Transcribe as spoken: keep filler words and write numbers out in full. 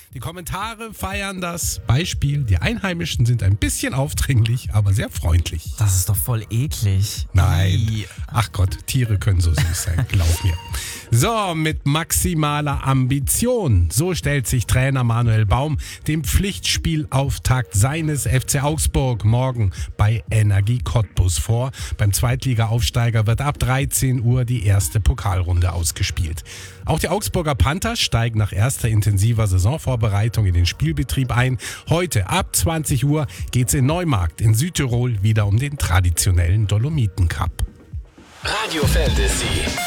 Die Kommentare feiern das Beispiel. Die Einheimischen sind ein bisschen aufdringlich, aber sehr freundlich. Das ist doch voll eklig. Nein. Ih. Ach Gott, Tiere können so süß sein, glaub mir. So, mit maximaler Ambition. So stellt sich Trainer Manuel Baum den Pflichtspielauftakt seines F C Augsburg morgen bei Energie Cottbus vor. Beim Zweitliga-Aufsteiger wird ab dreizehn Uhr die erste Pokalrunde ausgespielt. Auch die Augsburger Panthers steigen nach erster intensiver Saisonvorbereitung in den Spielbetrieb ein. Heute ab zwanzig Uhr geht's in Neumarkt in Südtirol wieder um den traditionellen Dolomiten Cup. Radio Fantasy.